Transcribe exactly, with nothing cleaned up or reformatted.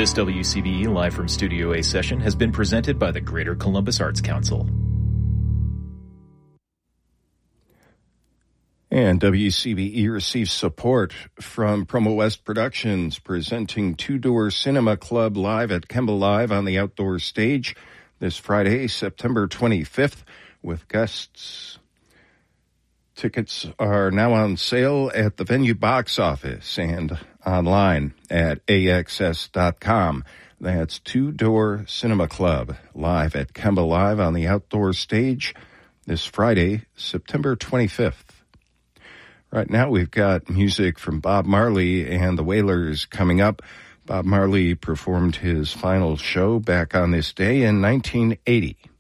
This W C B E Live from Studio A session has been presented by the Greater Columbus Arts Council. And W C B E receives support from Promo West Productions, presenting Two Door Cinema Club live at Kemba Live on the outdoor stage this Friday, September twenty-fifth, with guests. Tickets are now on sale at the venue box office and online at A X S dot com. That's Two Door Cinema Club live at Kemba Live on the outdoor stage this Friday, September twenty-fifth. Right now we've got music from Bob Marley and the Wailers coming up. Bob Marley performed his final show back on this day in nineteen eighty.